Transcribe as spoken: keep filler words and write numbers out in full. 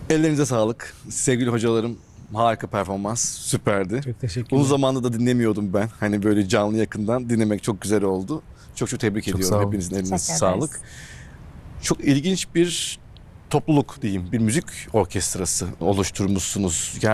Ellerinize sağlık. Sevgili hocalarım, harika performans, süperdi. Çok teşekkürler. Uzun zamandır da dinlemiyordum ben. Hani böyle canlı yakından dinlemek çok güzel oldu. Çok çok tebrik Çok ediyorum. sağ olun. Hepinizin eline Teşekkür ederiz. sağlık. Çok ilginç bir topluluk diyeyim. Bir müzik orkestrası oluşturmuşsunuz.